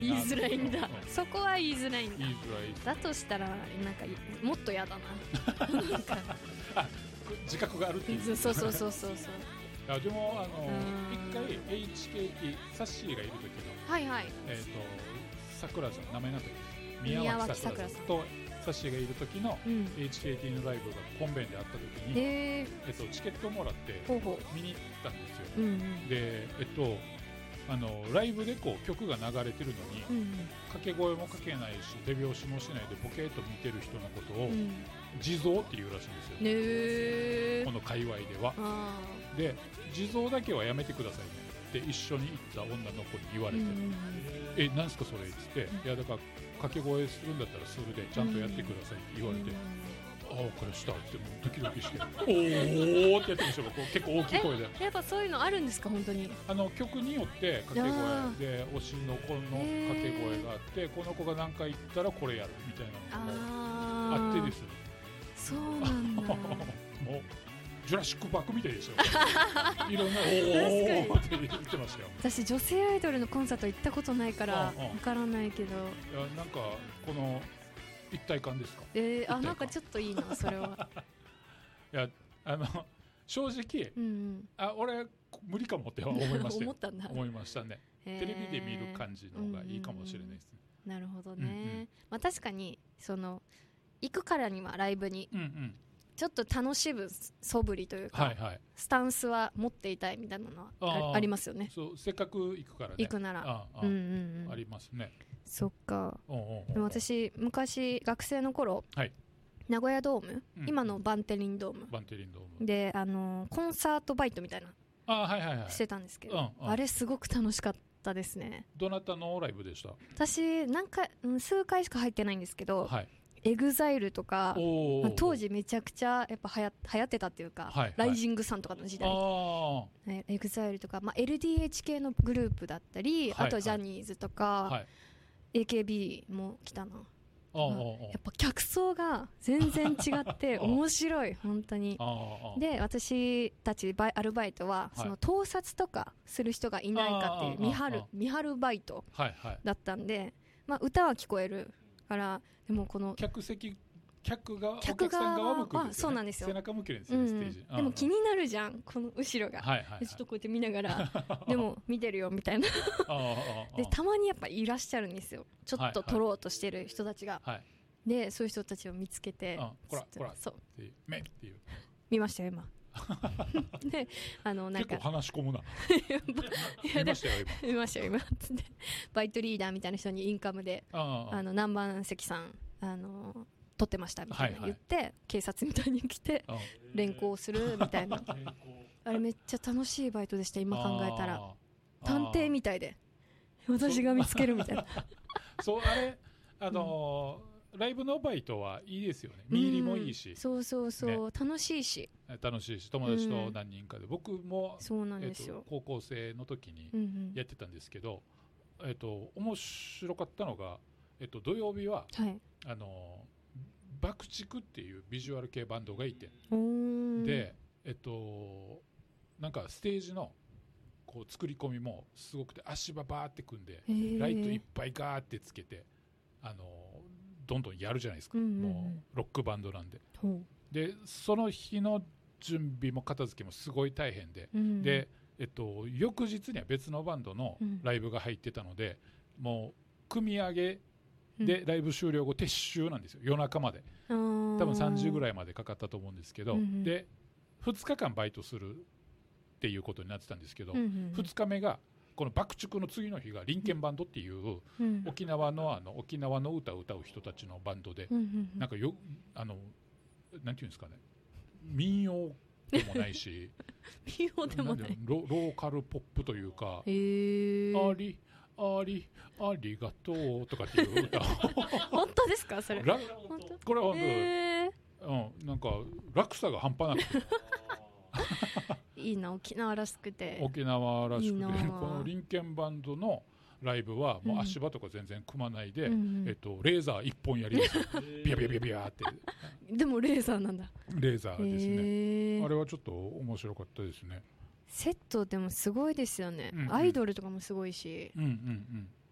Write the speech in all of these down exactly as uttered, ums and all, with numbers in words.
言いづらいんだ、 うん、 そこは言いづらいんだ。 言いづらい。 だとしたらなんかもっとやだななんかあ、自覚があるっていう。 そうそうそうそうそう。 いやでもあの一回 エイチケーティー サッシーがいる時の、 はいはい、 えっ、ー、とさくらさん、名前なんだっけ、 宮脇さくらさんとサッシーがいる時の エイチケーティー のライブがコンベンであった時に、うん、えっと、チケットをもらって見に行ったんですよ。うんうん、で、えっとあのライブでこう曲が流れてるのに、うん、掛け声もかけないし手拍子もしないでボケーっと見てる人のことを、うん、地蔵っていうらしいんですよ、ね、この界隈では。で、地蔵だけはやめてくださいねって一緒に行った女の子に言われて、うん、え、なんすかそれって言って、いやだから掛け声するんだったらそれでちゃんとやってくださいって言われて、うん、ああこれしたってもうドキドキしておーってやってるでしょ、結構大きい声で。 やっぱそういうのあるんですか本当に。 あの曲によって掛け声で推しの子の掛け声があって、この子が何回言ったらこれやるみたいなのがあってですね。 そうなんだもうジュラシックパークみたいでしょいろんなおーって言ってましたよ。 私女性アイドルのコンサート行ったことないからわからないけど、いやなんかこの一体感ですか。 えー、あ、なんかちょっといいなそれはいやあの正直、うんうん、あ俺無理かもって思いましたよ思ったんだ思いましたね。テレビで見る感じの方がいいかもしれないですね、 うんうんうん、なるほどね、うんうん、まあ、確かにその行くからにはライブに、うんうん、ちょっと楽しむ素振りというか、はいはい、スタンスは持っていたいみたいなのは あ, ありますよね。 そう、せっかく行くからね、 行くならああ、うんうんうん、 ありますね。 そっか。おうおうおう。でも私昔学生の頃、はい、名古屋ドーム、うん、今のバンテリンドーム、 バンテリンドームで、あのコンサートバイトみたいなあ、はいはいはい、 してたんですけど、 うんうん、 あれすごく楽しかったですね。 どなたのライブでした？ 私何回、数回しか入ってないんですけど、はい、エグザイルとか、まあ、当時めちゃくちゃやっぱはや流行ってたっていうか、はいはい、ライジングさんとかの時代、ね、エグザイルとか、まあ、エルディーエイチ 系のグループだったり、はい、あとジャニーズとか、はい、エーケービー も来たな。まあ、やっぱ客層が全然違って面白い本当に。で、私たちバイアルバイトはその盗撮とかする人がいないかっていう見張る見張るバイトだったんで、まあ、歌は聞こえるから、でもこの客席客が客お客さん側向くんですよね。あ、そうなんですよ。背中向けるんですよね、うん、ステージ。 でも気になるじゃんこの後ろが、はいはいはい、ちょっとこうやって見ながらでも見てるよみたいなで、たまにやっぱいらっしゃるんですよ、ちょっと撮ろうとしてる人たちが、はいはい、でそういう人たちを見つけて、 あ、こらこらそうっていう目っていう見ましたよ今で、あのなんか結構話し込むな見ましたよ今見ましたよ今バイトリーダーみたいな人にインカムでああの何番席さんあの撮ってましたみたいな言って、はいはい、警察みたいに来て連行するみたいなあれめっちゃ楽しいバイトでした今考えたら。探偵みたいで私が見つけるみたいなそうあれあのーうん、ライブのバイトはいいですよね。見入りもいいし、うん、 そうそうそう、ね、楽しいし楽しいし友達と何人かで、うん、僕もそうなんですよ、 えー、と高校生の時にやってたんですけど、うんうん、えー、と面白かったのが、えー、と土曜日は、はい、あのー爆竹っていうビジュアル系バンドがいて、で、えっと、なんかステージのこう作り込みもすごくて、足場バーって組んでライトいっぱいガーってつけて、あのどんどんやるじゃないですか、うんうんうん、もうロックバンドなんで、でその日の準備も片付けもすごい大変で、うん、で、えっと、翌日には別のバンドのライブが入ってたので、うん、もう組み上げでライブ終了後撤収なんですよ、夜中まで。多分さんじぐらいまでかかったと思うんですけど、うんうん、でふつかかんバイトするっていうことになってたんですけど、うんうん、ふつかめがこの爆竹の次の日がリンケンバンドっていう、うん、沖縄のあの沖縄の歌を歌う人たちのバンドで、うんうん、なんかよあのなんていうんですかね、民謡でもないし民謡でもないロ, ローカルポップというか、 へー、 ありありありがとうとかっていう歌本当ですかそれ。 これは本当、えーうん、なんか落差が半端なくていいな、沖縄らしくて沖縄らしくていいこのリンケンバンドのライブはもう足場とか全然組まないで、うんえっと、レーザー一本やりですビヤビヤビヤビヤってでもレーザーなんだ。 レーザーですね、えー、あれはちょっと面白かったですね。 セットでもすごいですよね、うんうん、アイドルとかもすごいし、うんうんうん、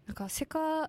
なんか世界